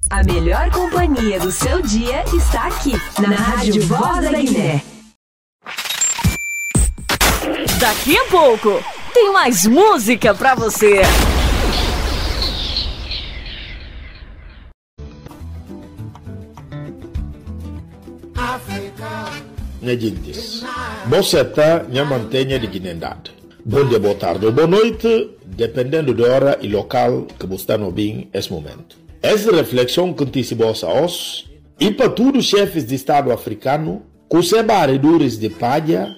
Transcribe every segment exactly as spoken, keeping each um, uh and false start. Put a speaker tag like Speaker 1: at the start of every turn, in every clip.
Speaker 1: A melhor companhia do seu dia está aqui, na Rádio Voz da Guiné.
Speaker 2: Daqui a pouco, tem mais música pra você.
Speaker 3: Minha gente, você está na mantenha de Guiné-Ndade. Bom dia, boa tarde ou boa noite, dependendo da hora e local que você está no bem nesse momento. Essa reflexão que te se bossa hoje, e para todos os chefes de Estado africano, que se barredores de palha,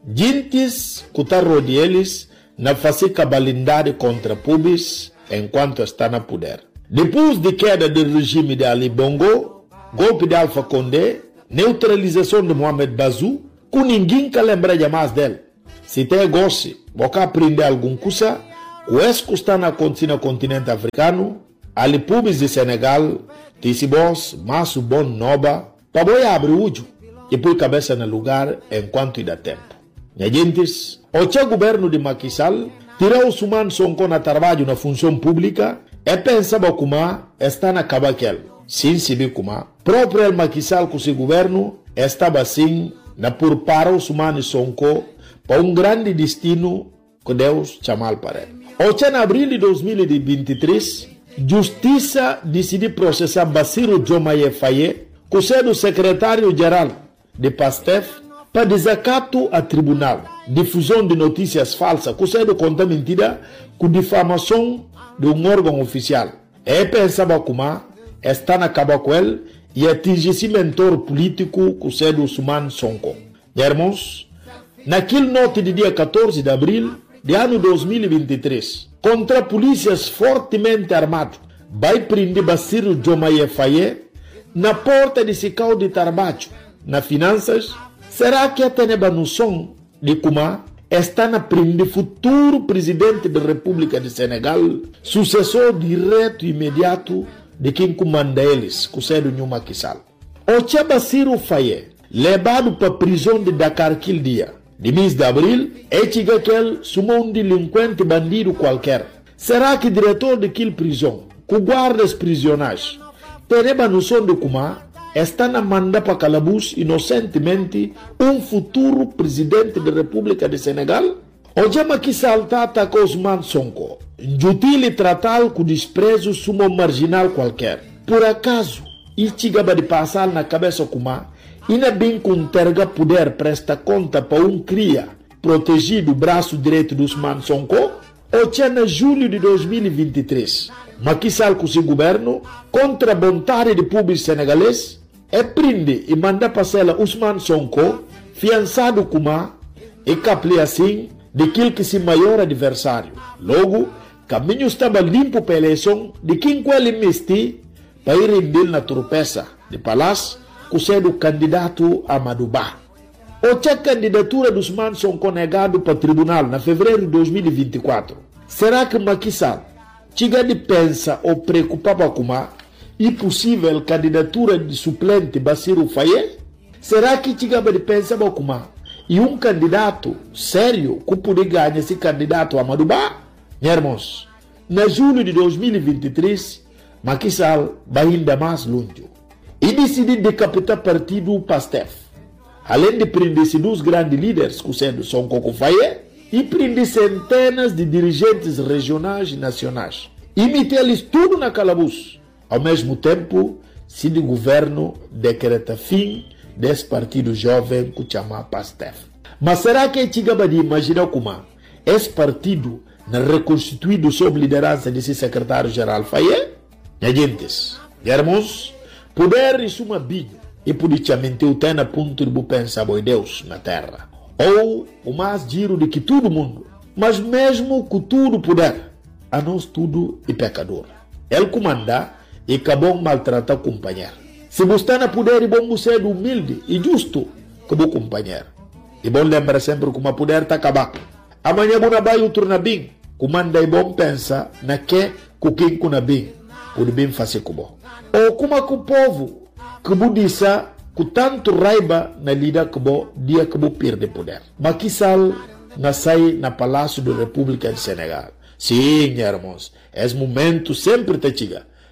Speaker 3: gentes que estão rodeando eles na fazer cabalindade contra pubis enquanto está na poder. Depois de queda do regime de Ali Bongo, golpe de Alpha Condé, neutralização de Mohamed Bazoum, que ninguém que lembra mais dele. Se tem gosto, você aprender alguma coisa, o esse que está acontecendo no continente africano, ali pubis de Senegal, Tissibos, Masso Bon Noba, para boi abrir o olho e pôr cabeça no lugar enquanto dá tempo. Minha gente, o governo de Macky Sall tirou os humanos Sonko na trabalho na função pública e pensava como está na cabaquel. Sim, se vê como próprio Macky Sall com seu governo estava assim na por para os humanos Sonko para um grande destino que Deus chamou para ele. O em abril de dois mil e vinte e três, Justiça decidiu processar Bassirou Diomaye Faye, que é o secretário-geral de PASTEF, para desacato a tribunal, difusão de notícias falsas, que é conta mentira, com difamação de um órgão oficial. E pensava como está na caba com ele e atingir esse mentor político, que é o Ousmane Sonko. Irmãos, naquele noite de dia quatorze de abril de ano dois mil e vinte e três, contra polícias fortemente armados, vai prender Bassirou Diomaye Faye na porta de Sicau de trabalho, na finanças. Será que até a noção de como está na prender futuro presidente da República de Senegal, sucessor direto e imediato de quem comanda eles, que é o Macky Sall? O Tia Bassirou Faye, levado para a prisão de Dakar aquele dia, de mês de abril, é que ele sumou um delinquente bandido qualquer. Será que o diretor daquela prisão, que guarda os prisioneiros, tem a noção de como está na manda para calabouço inocentemente um futuro presidente da República de Senegal? O Jama que salta atacou Ousmane Sonko, injutil tratá-lo com desprezo sumo marginal qualquer. Por acaso, e chegava de passar na cabeça como e não bem com terga poder prestar conta para um cria protegido o braço direito do Ousmane Sonko? O tinha em julho de dois mil e vinte e três, Macky Sall com seu governo, contra a vontade do povo senegalês, é prende e manda passar Ousmane Sonko, fiançado como e capli assim daquele que se maior adversário. Logo, caminho estava limpo para a eleição de quem ele mesti para ir render na tropeça de palácio, que sendo candidato a Madouba. O tinha candidatura dos Ousmane Sonko negado para o tribunal na fevereiro de dois mil e vinte e quatro. Será que Macky Sall tinha de pensar ou preocupava com a impossível candidatura de suplente Bassirou Faye? Será que tinha de pensar com a e um candidato sério que poderia ganhar esse candidato a Madouba? Meus irmãos, na julho de dois mil e vinte e três, Macky Sall vai ainda mais longe e decidiu decapitar o partido PASTEF. Além de prender dois grandes líderes, que sendo Sonko Faye, e prender centenas de dirigentes regionais e nacionais. E meter-lhes tudo na calabouço. Ao mesmo tempo, se o governo decreta fim desse partido jovem que chama PASTEF. Mas será que é chegava de imaginar como esse partido não reconstituído sob liderança desse secretário-geral Faye? Minha gente, irmãos, poder isso uma binha e politicamente o tem a ponto de pensar em Deus na terra. Ou o mais giro de que todo mundo, mas mesmo com tudo poder, a nós tudo é pecador. Ele comanda e acabou maltratar o companheiro. Se você está na poder, é bom você ser humilde e justo como o companheiro. E bom lembrar sempre que o poder está acabado. Amanhã você vai outro na bem. Comanda é bom pensar na que com quem com na bem. Pode bem fazer como. Ou como com o povo que você disse com tanto raiva na lida que você dia que você perde poder. Macky Sall nasceu na Palácio da República de Senegal. Sim, irmãos, esse momento sempre te chega.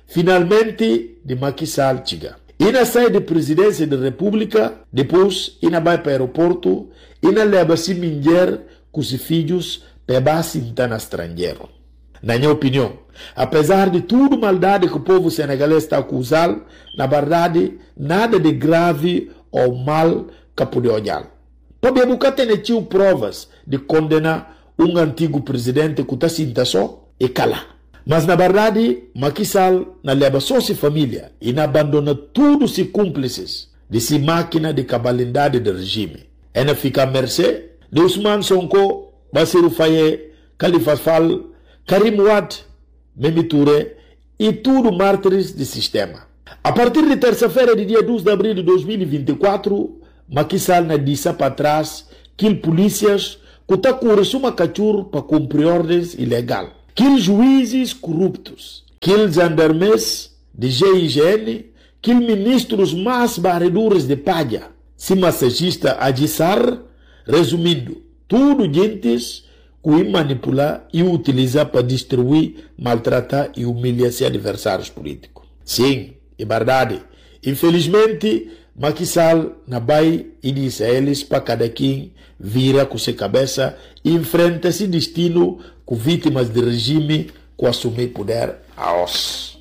Speaker 3: Finalmente, de Macky Sall chega. Ina sai de presidência da República, depois ina vai para o aeroporto, ina leva se mulher com os filhos para base no estrangeiro. Na minha opinião, apesar de tudo maldade que o povo senegalês está acusando, na verdade, nada de grave ou mal que pode olhar. Para buscar ter provas de condenar um antigo presidente que está sinta só e cala. Mas na verdade, Macky Sall na leva só sua família e na abandona todos os cúmplices de sua máquina de cabalidade do regime. Ela fica à mercê de Ousmane Sonko, Bassirou Faye, Khalifa Sall, Karim Wade, Mimi Touré e tudo mártires do sistema. A partir de terça-feira, de dia doze de abril de dois mil e vinte e quatro, Macky Sall na disse para trás que polícias que estão com uma cachorro para cumprir ordens ilegais. Que juízes corruptos, que gendarmes de G I G N, que ministros mais barredores de palha, se massagista Adissar, resumindo, tudo gentes que manipular e utilizar para destruir, maltratar e humilhar seus adversários políticos. Sim, é verdade. Infelizmente, Macky Sall na vai e diz a eles para cada quem vira com sua cabeça e enfrenta esse destino com vítimas do regime que assumir poder a os.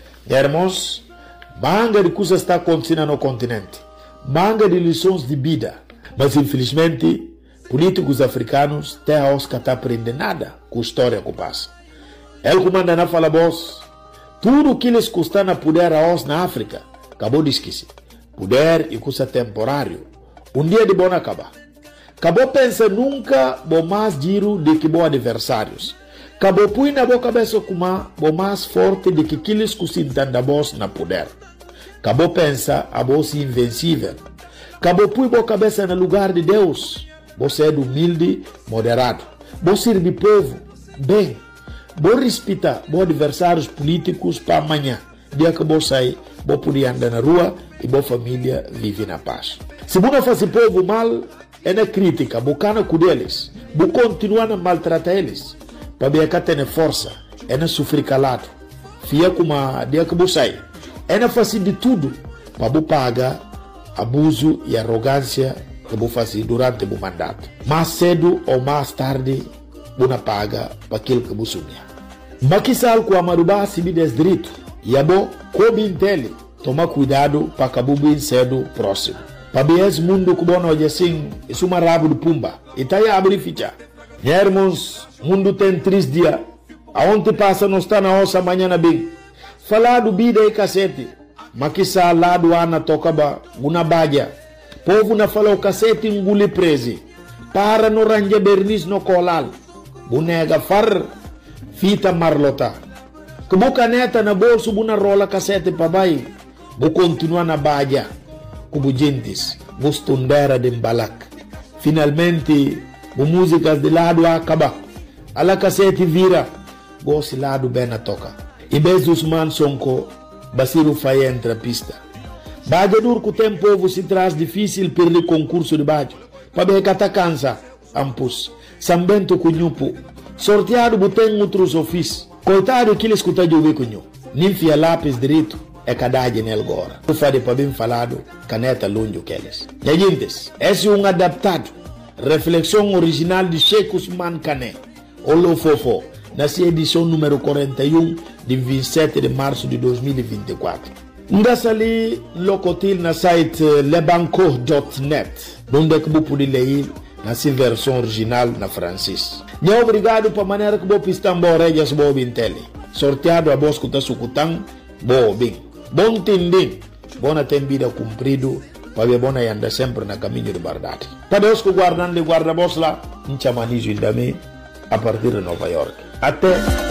Speaker 3: Irmãos, manga de coisas está acontecendo no continente, manga de lições de vida, mas infelizmente políticos africanos até a os que estão aprendendo nada com a história que passa. Ele comanda na fala boss, tudo que eles custam na poder a os na África, acabou de esquecer. Poder e custa temporário. Um dia de bom acabar. Acabou pensa nunca bom mais giro de que bom adversários. Acabou põe na boa cabeça como bom mais forte de que aqueles que se entendem boss na poder. Acabou pensa a boss invencível. Acabou põe boa cabeça no lugar de Deus. Você é humilde, moderado. Você serve povo, bem. Você respeita bom adversários políticos para amanhã. Dia que você sair, você pode andar na rua e boa família vive na paz. Se você faz povo mal, é na crítica, bocana com eles, você continua a maltratar eles, para ver que tem força, é na sofrer calado, fia como a dia que você sai, é na fazer de tudo, para você pagar abuso e arrogância que você faz durante o mandato. Mais cedo ou mais tarde, você paga para aquilo que você sonha. Macky Sall com a Marubá se me desdireito, e a bom, como entende, toma cuidado para que bem cedo próximo. Para ver esse mundo que bom hoje assim, isso é uma rabo de pumba. E tá aí a abrir ficha. Meus irmãos, o mundo tem três dias. Aonde passa não está na ossa amanhã na bem. Falar do vida e cacete. Macky Sall lá do Ana tocaba, uma badia. Povo na fala o cacete engole prese. Para no range bernis no colal. Bonega far, fita marlota. Que boca neta na bolso, buna rola cacete para baixo. Vou continuar na badia. Como gentes, vou estudar de balak. Finalmente, as músicas de lado acaba. A la cacete vira. Vou se lado bem na toca. E vez dos Ousmane Sonko, Bassirou Faye entra a pista. Badia dur que o tempo se traz difícil perder concurso de badia. Para ver que tá cansa. Ampus. Sambento cunhupo. Sorteado botém outros ofícios. Coitado que ele escuta de ouvir cunhu. Ninfia lápis direito. É cadade nele agora. Eu falei para bem falado, caneta longe que eles. E gente, esse é um adaptado. Reflexão original de Sheikh Ousmane Kane. Olo Fofo, nessa edição número quarenta e um, de vinte e sete de março de dois mil e vinte e quatro. Ndassa ali, locotil na site lebanco ponto net, onde é que você pode ler nessa versão original na francês. E obrigado para a maneira que você está embora, se você entende. Sorteado a voz que está sucutando, bom, bem. Bom entender, bona tem vida cumprido, para ver bona e andar sempre na caminho de verdade. Para Deus que guardando de guarda-voz lá, um chamanizo ainda a partir de Nova York. Até